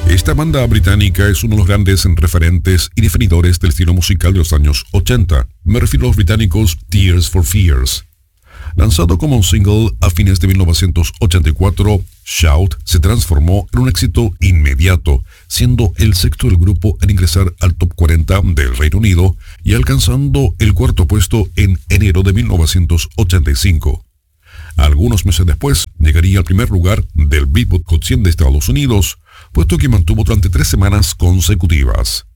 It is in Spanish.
Esta banda británica es uno de los grandes referentes y definidores del estilo musical de los años 80. Me refiero a los británicos Tears for Fears. Lanzado como un single a fines de 1984, Shout se transformó en un éxito inmediato, siendo el sexto del grupo en ingresar al top 40 del Reino Unido y alcanzando el cuarto puesto en enero de 1985. Algunos meses después, llegaría al primer lugar del Billboard Hot 100 de Estados Unidos, puesto que mantuvo durante 3 semanas consecutivas.